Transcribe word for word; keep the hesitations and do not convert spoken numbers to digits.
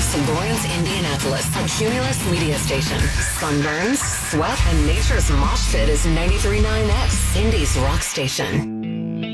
Lawrence, Indianapolis, a Cumulus media station. Sunburns, sweat, and nature's mosh pit is ninety-three point nine X, Indy's rock station.